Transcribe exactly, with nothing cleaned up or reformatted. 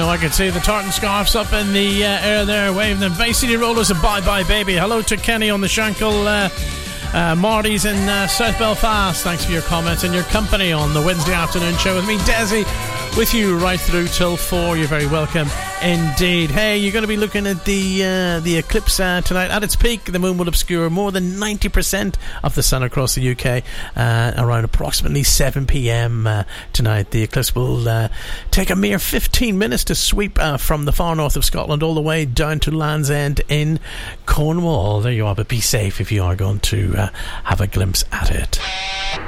know I can see the tartan scarfs up in the uh, air there, waving them. Bay City Rollers and Bye Bye Baby. Hello to Kenny on the Shankle. Uh, uh, Marty's in uh, South Belfast. Thanks for your comments and your company on the Wednesday afternoon show with me, Desi, with you right through till four. You're very welcome indeed. Hey, you're going to be looking at the uh, the eclipse uh, tonight. At its peak, the moon will obscure more than ninety percent of the sun across the U K uh, around approximately seven p.m. Uh, tonight. The eclipse will uh, take a mere fifteen minutes to sweep uh, from the far north of Scotland all the way down to Land's End in Cornwall. There you are, but be safe if you are going to uh, have a glimpse at it.